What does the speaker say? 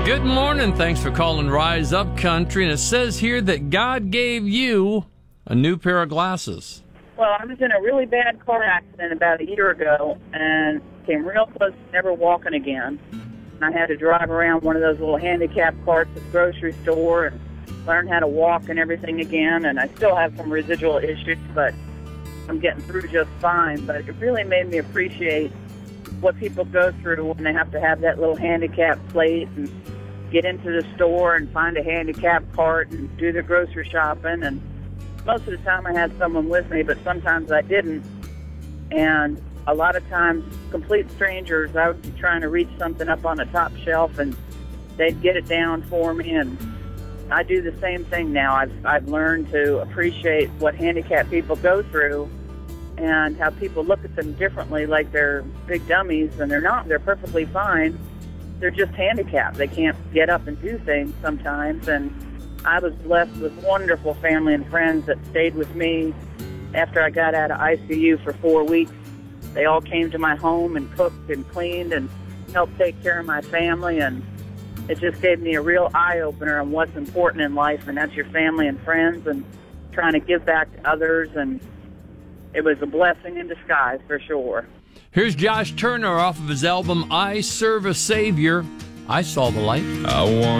Good morning. Thanks for calling Rise Up Country. And it says here that God gave you a new pair of glasses. Well, I was in a really bad car accident about a year ago and came real close to never walking again. And I had to drive around one of those little handicap carts at the grocery store and learn how to walk and everything again. And I still have some residual issues, but I'm getting through just fine. But it really made me appreciate what people go through when they have to have that little handicap plate and get into the store and find a handicap cart and do the grocery shopping. And most of the time I had someone with me, but sometimes I didn't. And a lot of times, complete strangers, I would be trying to reach something up on the top shelf and they'd get it down for me. And I do the same thing now. I've learned to appreciate what handicapped people go through and how people look at them differently, like they're big dummies, and they're not. They're perfectly fine. They're just handicapped. They can't get up and do things sometimes. And I was blessed with wonderful family and friends that stayed with me after I got out of ICU for 4 weeks. They all came to my home and cooked and cleaned and helped take care of my family. And it just gave me a real eye-opener on what's important in life, and that's your family and friends and trying to give back to others. And it was a blessing in disguise for sure. Here's Josh Turner off of his album, I Serve a Savior. I Saw the Light. I want